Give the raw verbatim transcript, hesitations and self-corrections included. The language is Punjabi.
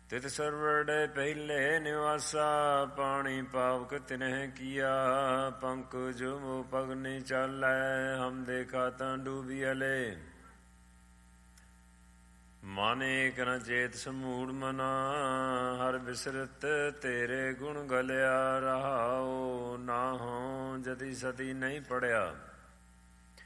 ਤਿਤ ਸਰਵੜੇ ਪਹਿਲੇ ਨਿਵਾਸਾ ਪਾਣੀ ਪਾਵਕ ਤਿਨਹਿ ਕੀਆ ਪੰਕਜ ਮੋ ਪਗ ਨੀ ਚਾਲੈ ਹਮ ਦੇਖਾ ਤਾਂ ਡੂਬੀ ਅਲੇ ਮਨ ਏਕ ਨ ਚੇਤ ਸਮੂੜ ਮਨਾ ਹਰ ਬਿਸਰਤ ਤੇਰੇ ਗੁਣ ਗਲਿਆ ਰਹਾਓ ਨਾਹੋ ਜਦੀ ਸਦੀ ਨਹੀਂ ਪੜਿਆ